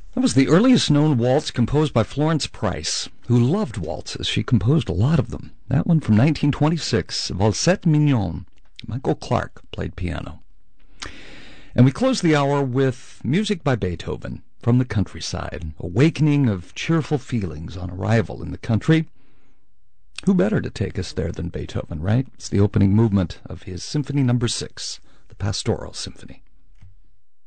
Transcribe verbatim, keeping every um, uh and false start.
That was the earliest known waltz composed by Florence Price, who loved waltzes. She composed a lot of them. That one from nineteen twenty-six, Valsette Mignonne. Michael Clark played piano. And we close the hour with music by Beethoven from the countryside, awakening of cheerful feelings on arrival in the country. Who better to take us there than Beethoven, right? It's the opening movement of his Symphony Number Six, the Pastoral Symphony.